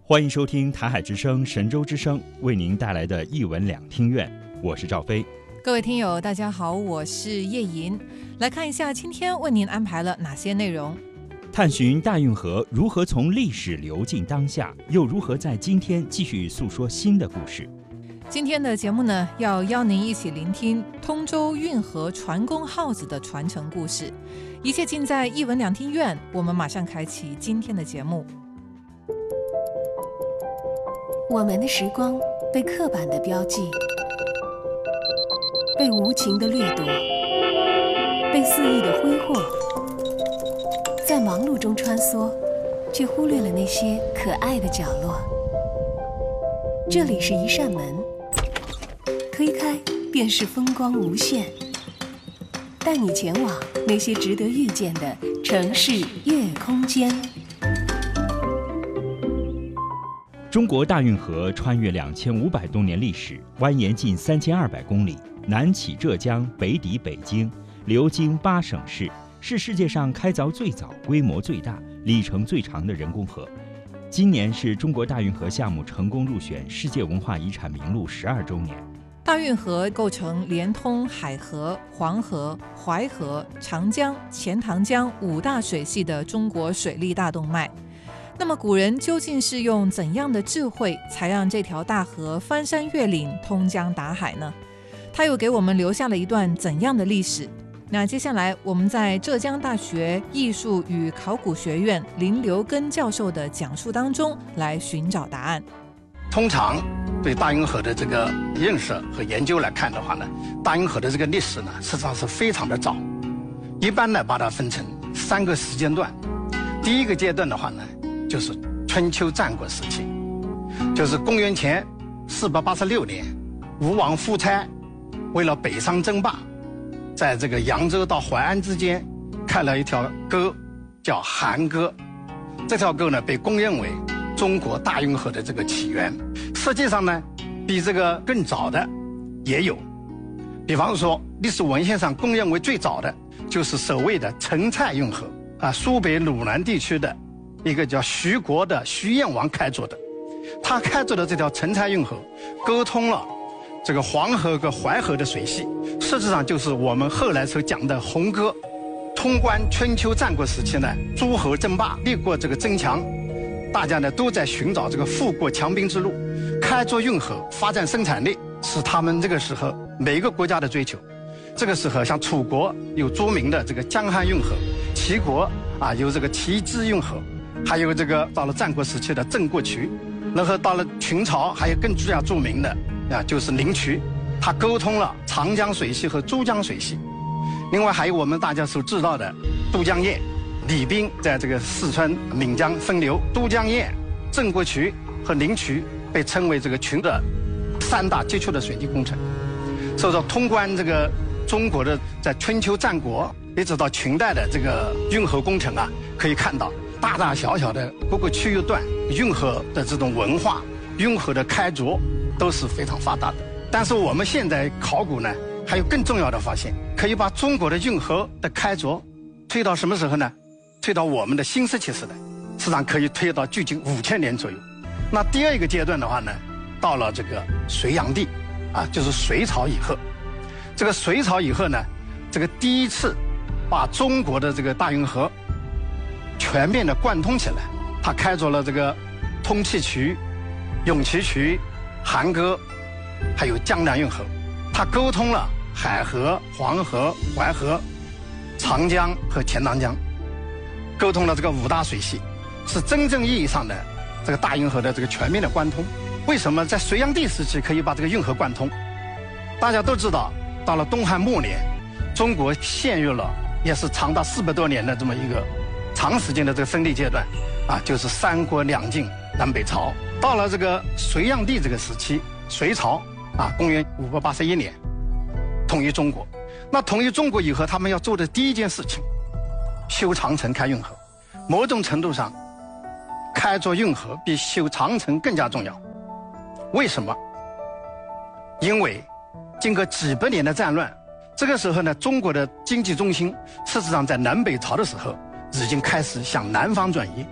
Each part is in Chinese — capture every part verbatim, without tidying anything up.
欢迎收听台海之声、神州之声为您带来的一文两听院，我是赵飞。 各位听友大家好，我是叶莹。来看一下今天为您安排了哪些内容。 探寻大运河如何从历史流进当下，又如何在今天继续诉说新的故事。 今天的节目呢，要邀您一起聆听通州运河船工号子的传承故事。一切尽在一文两听院，我们马上开启今天的节目。 我们的时光被刻板的标记，被无情的掠夺，被肆意的挥霍，在忙碌中穿梭，却忽略了那些可爱的角落。这里是一扇门，推开便是风光无限，带你前往那些值得遇见的城市夜空间。 中国大运河穿越两千五百多年历史，蜿蜒近三千二百公里，南起浙江，北抵北京，流经八省市，是世界上开凿最早、规模最大、里程最长的人工河。今年是中国大运河项目成功入选世界文化遗产名录十二周年。 大运河构成连通海河、黄河、淮河、长江、钱塘江五大水系的中国水利大动脉。那么古人究竟是用怎样的智慧，才让这条大河翻山越岭、通江达海呢？它又给我们留下了一段怎样的历史？那接下来我们在浙江大学艺术与考古学院林留根教授的讲述当中来寻找答案。 通常对大运河的这个认识和研究来看的话呢，大运河的这个历史呢，实际上是非常的早。一般呢，把它分成三个时间段。第一个阶段的话呢，就是春秋战国时期，就是公元前四百八十六年，吴王夫差为了北上争霸，在这个扬州到淮安之间开了一条沟，叫韩沟。这条沟呢，被公认为中国大运河的这个起源。实际上呢，比这个更早的也有，比方说历史文献上公认为最早的就是所谓的陈蔡运河啊，苏北鲁南地区的一个叫徐国的徐燕王开凿的。他开凿的这条陈蔡运河沟通了这个黄河和淮河的水系，实质上就是我们后来所讲的鸿沟。通关春秋战国时期呢，诸侯争霸，立过这个争强，大家呢都在寻找这个富国强兵之路。开凿运河，发展生产力，是他们这个时候每一个国家的追求。这个时候，像楚国有著名的这个江汉运河，齐国啊有这个齐支运河，还有这个到了战国时期的郑国渠，然后到了秦朝还有更加著名的啊就是灵渠，它沟通了长江水系和珠江水系。另外还有我们大家所知道的都江堰，李冰在这个四川岷江分流，都江堰、郑国渠和灵渠被称为这个群的三大基础的水利工程。所以说通关这个中国的在春秋战国一直到秦代的这个运河工程啊，可以看到大大小小的各个区域段运河的这种文化、运河的开凿都是非常发达的。但是我们现在考古呢，还有更重要的发现，可以把中国的运河的开凿推到什么时候呢？推到我们的新石器时代，实际上可以推到距今五千年左右。那第二个阶段的话呢，到了这个隋炀帝啊，就是隋朝以后。这个隋朝以后呢，这个第一次把中国的这个大运河全面的贯通起来，他开凿了这个通气渠、永琪渠、韩沟，还有江南运河。他沟通了海河、黄河、淮河、长江和钱塘江，沟通了这个五大水系，是真正意义上的这个大运河的这个全面的贯通。为什么在隋炀帝时期可以把这个运河贯通？大家都知道，到了东汉末年，中国陷入了也是长达四百多年的这么一个长时间的这个分裂阶段啊，就是三国两晋南北朝。到了这个隋炀帝这个时期，隋朝啊，公元五百八十一年统一中国。那统一中国以后，他们要做的第一件事情，修长城、开运河。某种程度上，开凿运河比修长城更加重要。为什么？因为经过几百年的战乱，这个时候呢，中国的经济中心事实上在南北朝的时候已经开始向南方转移。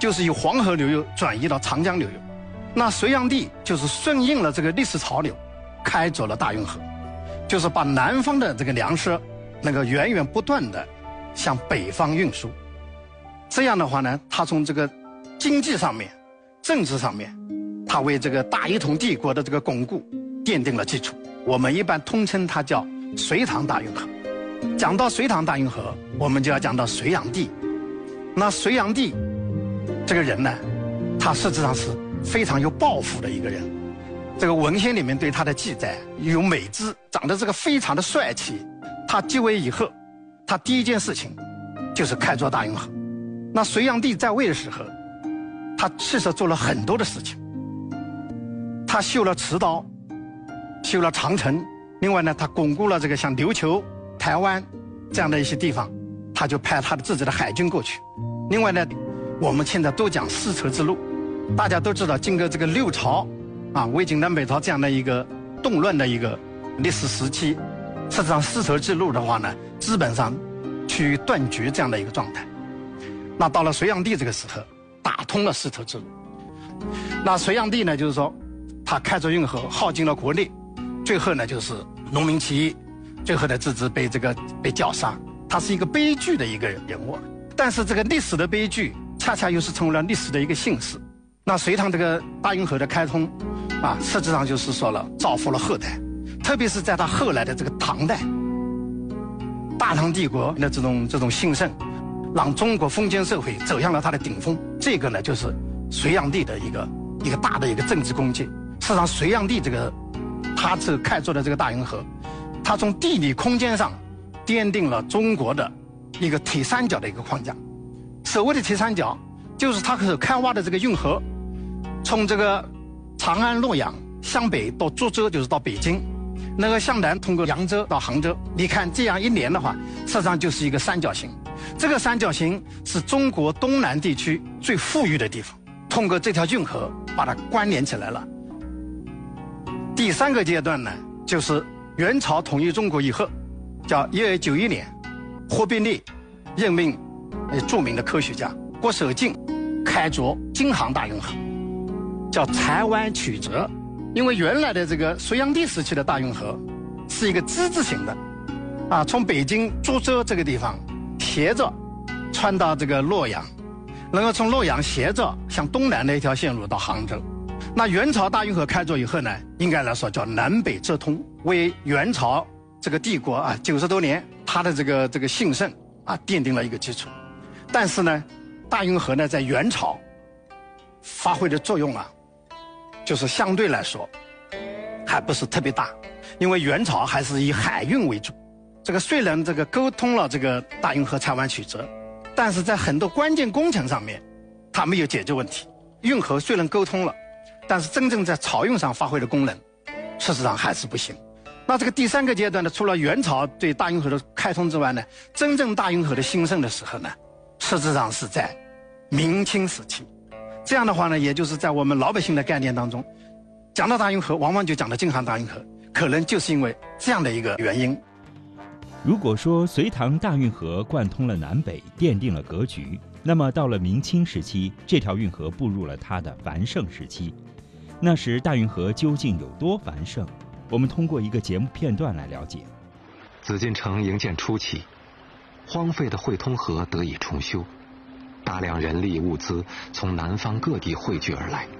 就是由黄河流域转移到长江流域。那隋炀帝就是顺应了这个历史潮流，开凿了大运河，就是把南方的这个粮食能够源源不断的向北方运输。这样的话呢，他从这个经济上面、政治上面，他为这个大一统帝国的这个巩固奠定了基础。我们一般通称它叫隋唐大运河。讲到隋唐大运河，我们就要讲到隋炀帝。那隋炀帝这个人呢，他实质上是非常有抱负的一个人。这个文献里面对他的记载有美姿，长得这个非常的帅气。他继位以后，他第一件事情就是开凿大运河。那隋炀帝在位的时候，他其实做了很多的事情。他修了池道，修了长城，另外呢，他巩固了这个像琉球、台湾这样的一些地方，他就派他的自己的海军过去。另外呢，我们现在都讲丝绸之路，大家都知道，经过这个六朝啊，魏晋南北朝这样的一个动乱的一个历史时期，实际上丝绸之路的话呢，基本上趋于断绝这样的一个状态。那到了隋炀帝这个时候，打通了丝绸之路。那隋炀帝呢，就是说他开凿运河，耗尽了国力，最后呢就是农民起义，最后呢自己被这个被绞杀。他是一个悲剧的一个人物，但是这个历史的悲剧恰恰又是成为了历史的一个幸事。那隋唐这个大运河的开通啊，实际上就是说了造福了后代，特别是在他后来的这个唐代，大唐帝国的这种这种兴盛，让中国封建社会走向了它的顶峰。这个呢，就是隋炀帝的一个一个大的一个政治功绩。事实上，隋炀帝这个他这开凿的这个大运河，他从地理空间上奠定了中国的一个铁三角的一个框架。所谓的铁三角，就是他所开挖的这个运河，从这个长安、洛阳向北到株洲，就是到北京。那个向南通过扬州到杭州，你看这样一连的话，实际上就是一个三角形。这个三角形是中国东南地区最富裕的地方，通过这条运河把它关联起来了。第三个阶段呢，就是元朝统一中国以后，叫一二九一年，忽必烈任命著名的科学家郭守敬开凿京杭大运河，叫台湾曲折。因为原来的这个隋炀帝时期的大运河是一个之字形的，啊，从北京株洲这个地方斜着穿到这个洛阳，然后从洛阳斜着向东南的一条线路到杭州。那元朝大运河开凿以后呢，应该来说叫南北折通，为元朝这个帝国啊九十多年它的这个这个兴盛啊奠定了一个基础。但是呢，大运河呢在元朝发挥的作用啊，就是相对来说还不是特别大，因为元朝还是以海运为主。这个虽然这个沟通了这个大运河台湾曲折，但是在很多关键工程上面它没有解决问题。运河虽然沟通了，但是真正在漕运上发挥的功能事实上还是不行。那这个第三个阶段呢，除了元朝对大运河的开通之外呢，真正大运河的兴盛的时候呢，实质上是在明清时期。这样的话呢，也就是在我们老百姓的概念当中，讲到大运河往往就讲到京杭大运河，可能就是因为这样的一个原因。 如果说隋唐大运河贯通了南北，奠定了格局，那么到了明清时期，这条运河步入了它的繁盛时期。那时大运河究竟有多繁盛？我们通过一个节目片段来了解。 紫禁城营建初期，荒废的汇通河得以重修，大量人力物资从南方各地汇聚而来。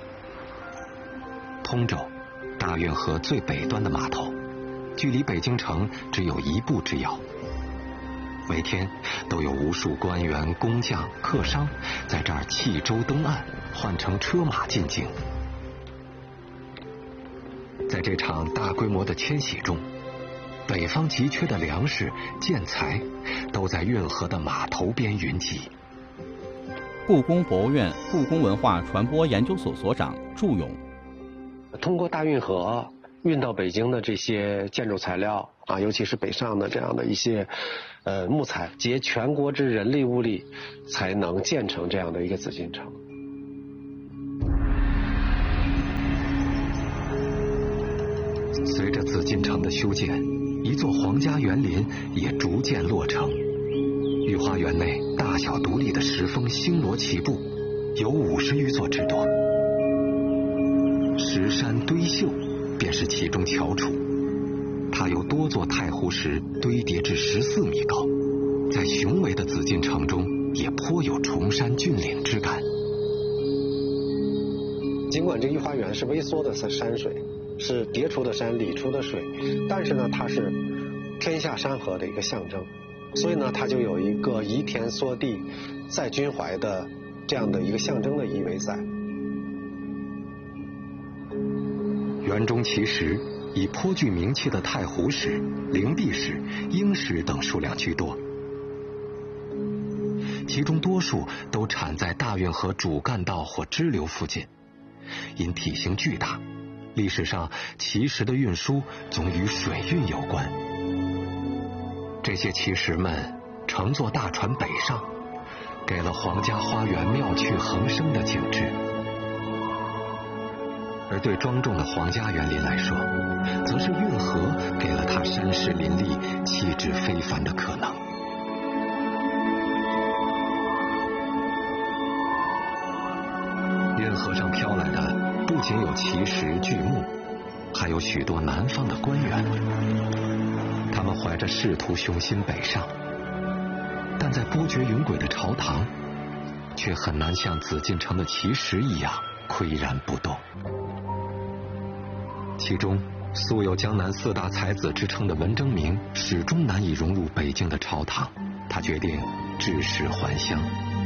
通州，大运河最北端的码头，距离北京城只有一步之遥。每天都有无数官员、工匠、客商在这儿弃舟登岸，换乘车马进京。在这场大规模的迁徙中，北方急缺的粮食、建材都在运河的码头边云集。 故宫博物院故宫文化传播研究所所长祝勇， 通过大运河运到北京的这些建筑材料啊，尤其是北上的这样的一些呃木材，竭全国之人力物力，才能建成这样的一个紫禁城。 随着紫禁城的修建，一座皇家园林也逐渐落成。御花园内大小独立的石峰星罗棋布， 有五十余座之多。石山堆秀便是其中翘楚，它由多座太湖石堆叠至十四米高，在雄伟的紫禁城中也颇有崇山峻岭之感。 尽管这御花园是微缩的山水，是叠出的山理出的水，但是呢，它是天下山河的一个象征，所以呢，它就有一个移田缩地在君怀的这样的一个象征的意味在。 园中其实以颇具名气的太湖石、灵璧石、鹰石等数量居多，其中多数都产在大运河主干道或支流附近，因体型巨大，历史上奇石的运输总与水运有关。这些奇石们乘坐大船北上，给了皇家花园妙趣横生的景致。而对庄重的皇家园林来说，则是运河给了它山势林立、气质非凡的可能。运河上飘来的不仅有奇石巨木，还有许多南方的官员，他们怀着仕途雄心北上，但在波谲云诡的朝堂，却很难像紫禁城的奇石一样岿然不动。其中素有江南四大才子之称的文征明始终难以融入北京的朝堂，他决定致仕还乡。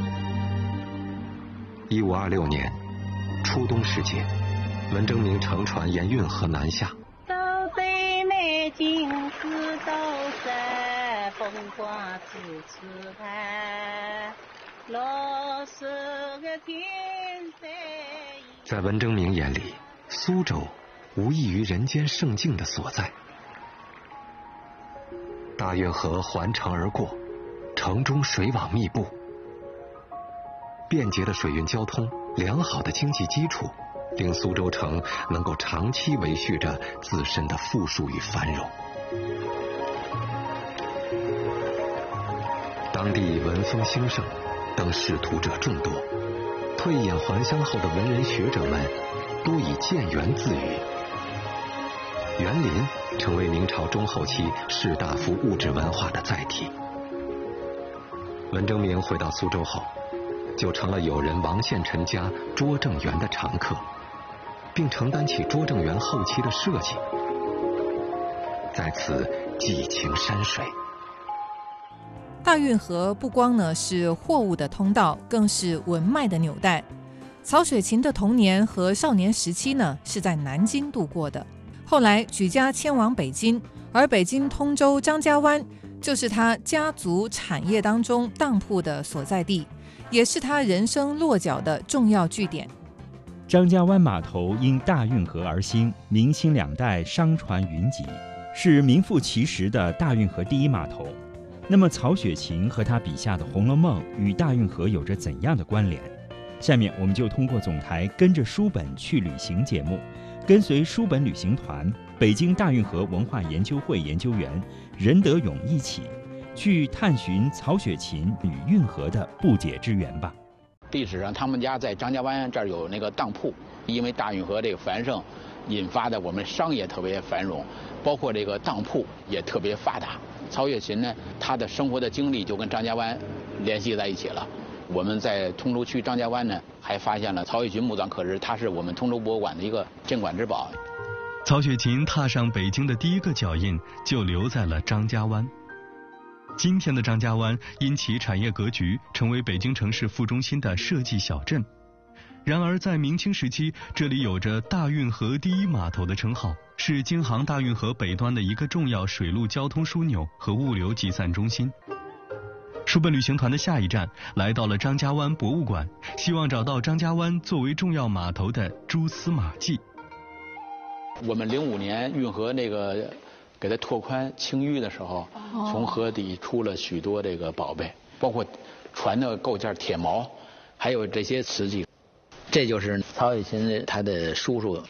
一五二六年初冬时节，文征明乘船沿运河南下， 走对美景是都山，风光处处看，老是个天山。 在文征明眼里，苏州无异于人间圣境的所在。大运河环城而过，城中水网密布，便捷的水运交通，良好的经济基础，令苏州城能够长期维续着自身的富庶与繁荣。当地文风兴盛，登仕途者众多，退隐还乡后的文人学者们多以建园自娱。园林成为明朝中后期士大夫物质文化的载体。文征明回到苏州后，就成了友人王献臣家拙政园的常客，并承担起拙政园后期的设计，在此寄情山水。 大运河不光呢是货物的通道，更是文脉的纽带。曹雪芹的童年和少年时期呢是在南京度过的，后来举家迁往北京，而北京通州张家湾就是他家族产业当中当铺的所在地，也是他人生落脚的重要据点。 张家湾码头因大运河而兴，明清两代商船云集，是名副其实的大运河第一码头。那么曹雪芹和他笔下的《红楼梦》与大运河有着怎样的关联？下面我们就通过总台跟着书本去旅行节目，跟随书本旅行团北京大运河文化研究会研究员任德勇一起去探寻曹雪芹与运河的不解之缘吧。 历史上他们家在张家湾这儿有那个当铺，因为大运河这个繁盛引发的我们商业特别繁荣，包括这个当铺也特别发达。曹雪芹呢，他的生活的经历就跟张家湾联系在一起了。我们在通州区张家湾呢，还发现了曹雪芹墓葬刻石，它是我们通州博物馆的一个镇馆之宝。 曹雪芹踏上北京的第一个脚印就留在了张家湾。今天的张家湾因其产业格局，成为北京城市副中心的设计小镇。然而在明清时期，这里有着大运河第一码头的称号，是京杭大运河北端的一个重要水陆交通枢纽和物流集散中心。书本旅行团的下一站来到了张家湾博物馆，希望找到张家湾作为重要码头的蛛丝马迹。 我们零五年运河那个给它拓宽清淤的时候，从河底出了许多这个宝贝，包括船的构件铁锚，还有这些瓷器。这就是曹雪芹他的叔叔